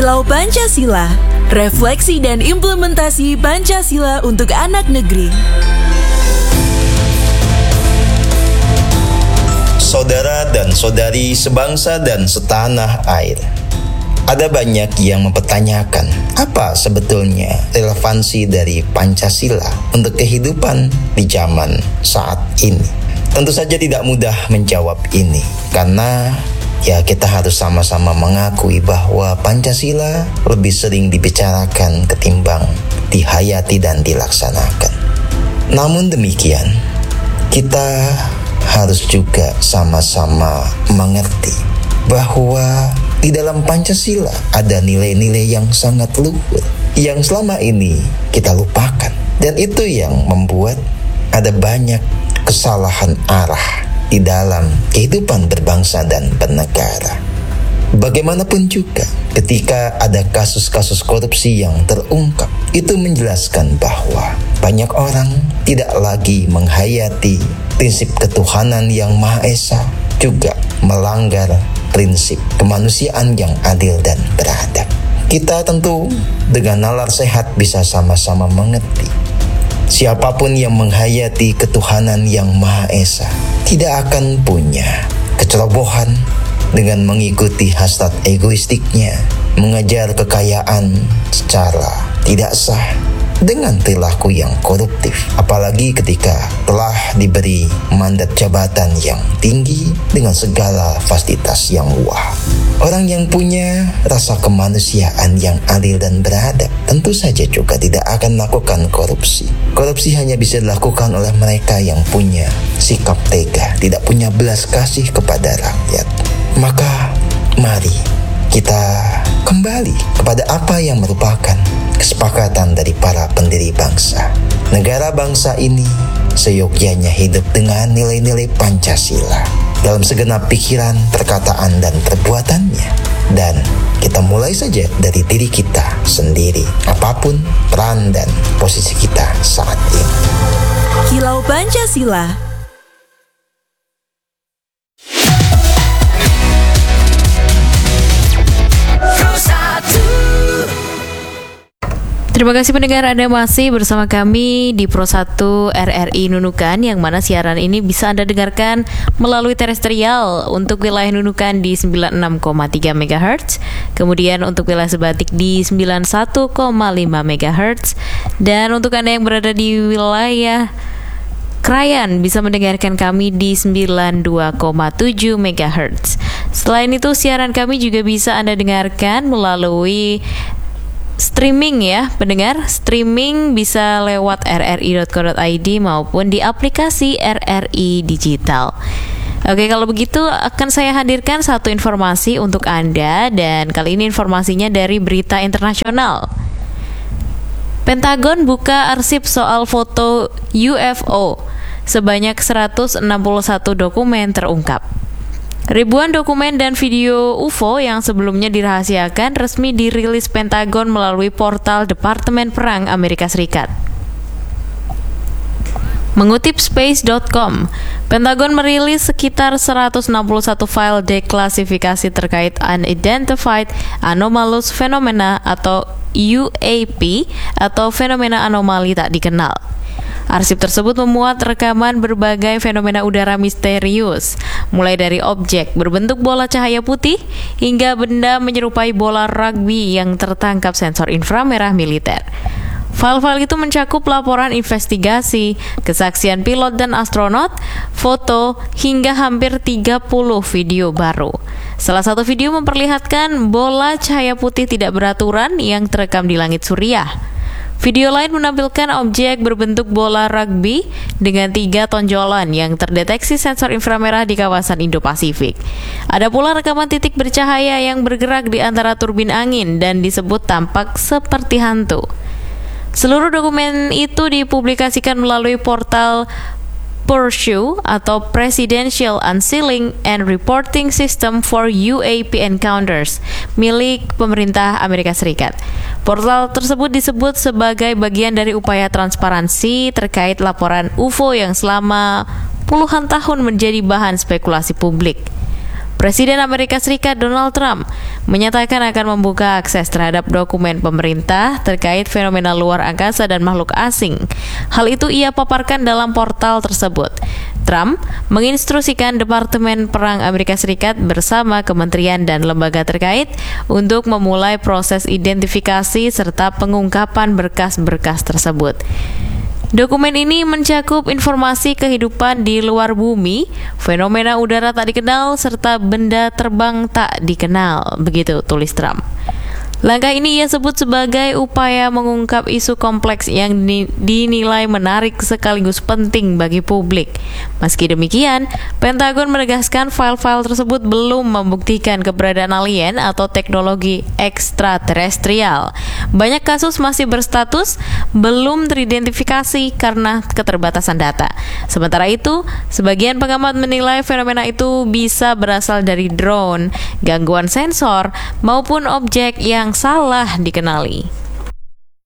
Kilau Pancasila, refleksi dan implementasi Pancasila untuk anak negeri. Saudara dan saudari sebangsa dan setanah air, ada banyak yang mempertanyakan apa sebetulnya relevansi dari Pancasila untuk kehidupan di zaman saat ini. Tentu saja tidak mudah menjawab ini, karena kita harus sama-sama mengakui bahwa Pancasila lebih sering dibicarakan ketimbang dihayati dan dilaksanakan. Namun demikian, kita harus juga sama-sama mengerti bahwa di dalam Pancasila ada nilai-nilai yang sangat luhur yang selama ini kita lupakan, dan itu yang membuat ada banyak kesalahan arah di dalam kehidupan berbangsa dan bernegara. Bagaimanapun juga, ketika ada kasus-kasus korupsi yang terungkap, itu menjelaskan bahwa banyak orang tidak lagi menghayati prinsip ketuhanan yang Maha Esa, juga melanggar prinsip kemanusiaan yang adil dan beradab. Kita tentu dengan nalar sehat bisa sama-sama mengerti, siapapun yang menghayati ketuhanan yang Maha Esa tidak akan punya kecerobohan dengan mengikuti hasrat egoistiknya, mengejar kekayaan secara tidak sah dengan perilaku yang koruptif, apalagi ketika telah diberi mandat jabatan yang tinggi dengan segala fasilitas yang wah. Orang yang punya rasa kemanusiaan yang adil dan beradab tentu saja juga tidak akan melakukan korupsi. Korupsi hanya bisa dilakukan oleh mereka yang punya sikap tega, tidak punya belas kasih kepada rakyat. Maka mari kita kembali kepada apa yang merupakan kesepakatan dari para pendiri bangsa. Negara bangsa ini seyogyanya hidup dengan nilai-nilai Pancasila dalam segenap pikiran, perkataan, dan perbuatannya. Dan kita mulai saja dari diri kita sendiri, apapun peran dan posisi kita saat ini. Kilau Pancasila. Terima kasih pendengar, Anda masih bersama kami di Pro 1 RRI Nunukan, yang mana siaran ini bisa Anda dengarkan melalui terestrial untuk wilayah Nunukan di 96,3 MHz, kemudian untuk wilayah Sebatik di 91,5 MHz, dan untuk Anda yang berada di wilayah Krayan bisa mendengarkan kami di 92,7 MHz. Selain itu, siaran kami juga bisa Anda dengarkan melalui streaming ya pendengar. Streaming bisa lewat rri.co.id maupun di aplikasi RRI Digital. Oke, kalau begitu akan saya hadirkan satu informasi untuk Anda, dan kali ini informasinya dari berita internasional. Pentagon buka arsip soal foto UFO. Sebanyak 161 dokumen terungkap. Ribuan dokumen dan video UFO yang sebelumnya dirahasiakan resmi dirilis Pentagon melalui portal Departemen Perang Amerika Serikat. Mengutip space.com, Pentagon merilis sekitar 161 file deklasifikasi terkait Unidentified Anomalous Phenomena atau UAP atau fenomena anomali tak dikenal. Arsip tersebut memuat rekaman berbagai fenomena udara misterius, mulai dari objek berbentuk bola cahaya putih hingga benda menyerupai bola rugby yang tertangkap sensor inframerah militer. File-file itu mencakup laporan investigasi, kesaksian pilot dan astronot, foto, hingga hampir 30 video baru. Salah satu video memperlihatkan bola cahaya putih tidak beraturan yang terekam di langit Suriah. Video lain menampilkan objek berbentuk bola rugby dengan 3 tonjolan yang terdeteksi sensor inframerah di kawasan Indo-Pasifik. Ada pula rekaman titik bercahaya yang bergerak di antara turbin angin dan disebut tampak seperti hantu. Seluruh dokumen itu dipublikasikan melalui portal PURSUE atau Presidential Unsealing and Reporting System for UAP Encounters milik pemerintah Amerika Serikat. Portal tersebut disebut sebagai bagian dari upaya transparansi terkait laporan UFO yang selama puluhan tahun menjadi bahan spekulasi publik. Presiden Amerika Serikat Donald Trump menyatakan akan membuka akses terhadap dokumen pemerintah terkait fenomena luar angkasa dan makhluk asing. Hal itu ia paparkan dalam portal tersebut. Trump menginstruksikan Departemen Perang Amerika Serikat bersama kementerian dan lembaga terkait untuk memulai proses identifikasi serta pengungkapan berkas-berkas tersebut. Dokumen ini mencakup informasi kehidupan di luar bumi, fenomena udara tak dikenal, serta benda terbang tak dikenal, begitu tulis Trump. Langkah ini ia sebut sebagai upaya mengungkap isu kompleks yang dinilai menarik sekaligus penting bagi publik. Meski demikian, Pentagon menegaskan file-file tersebut belum membuktikan keberadaan alien atau teknologi ekstraterestrial. Banyak kasus masih berstatus belum teridentifikasi karena keterbatasan data. Sementara itu, sebagian pengamat menilai fenomena itu bisa berasal dari drone, gangguan sensor, maupun objek yang salah dikenali.